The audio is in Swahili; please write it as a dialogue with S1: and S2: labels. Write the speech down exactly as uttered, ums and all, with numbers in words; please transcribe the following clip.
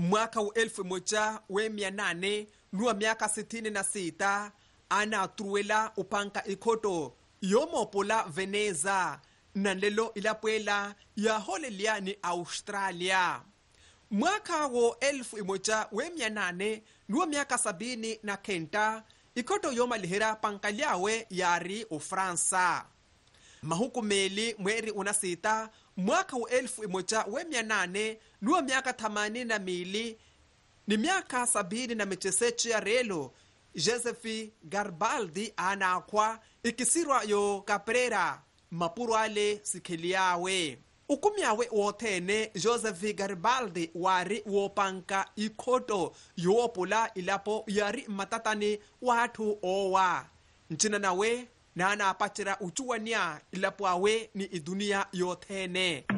S1: mwaka wa elfu moja we mia nane nuwa miaka sitini na sita ana truela upanka ikoto yomopola Veneza nanlelo ilapwela ya holelia ni Australia. Mwaka wa elfu moja we mia nane nuwa miaka sabini na kenta ikoto yoma lihira pankaliawe yari Ufransa. Mahukumeli mweri unasita mwaka wa elfu moja we mia nane nuwa miaka thamanini na mili ni miaka sabini na michesechi ya relo Joseph Garibaldi anakwa ikisirwa yo Caprera mapuru ale sikeliawe. Ukumiawe wotene Joseph Garibaldi wari wopanka ikoto yopola ilapo yari matatani watu owa. Nchina nawe na anapachira uchuwania ilapo awe ni idunia yotene.